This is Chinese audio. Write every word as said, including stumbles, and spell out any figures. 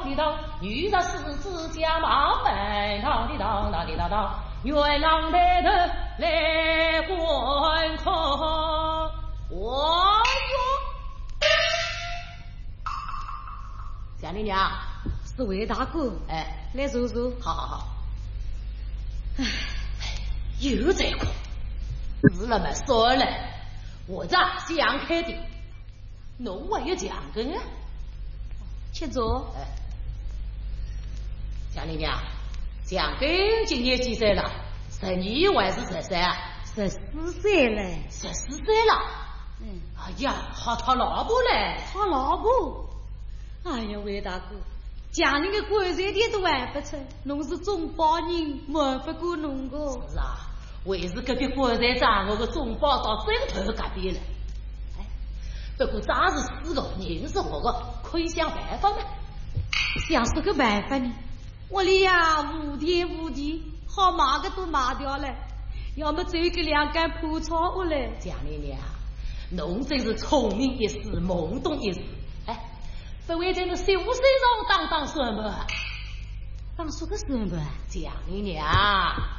的道，女的是自家马本道的道，那的道道，元朗来的来观看，我哟，蒋丽娘， 是魏大哥， 哎， 来坐坐， 好好好。哎，又这个，是那么说了，我这想开的，侬还有讲根啊？ 请坐。 哎，蒋丽娘，讲根今年几岁了？十二还是十三啊？ 十四岁了。 十四岁了。 嗯。 哎呀，好讨老婆嘞！ 讨老婆。哎呀，魏大哥，讲那个官税的都还不出，侬是中包人，瞒不过侬个。 是啊，为是隔壁官税长我个中包到枕头隔壁了。哎，不过咱是四个认识我个，可以想办法嘛。 想是个办法呢？我里呀无天无地，好马个都马掉了，要么走个两杆破草屋来。 蒋丽娘，侬真是聪明一时，懵懂一时。哎，不会在那小身上当当什么？ 当说个什么？ 蒋丽娘。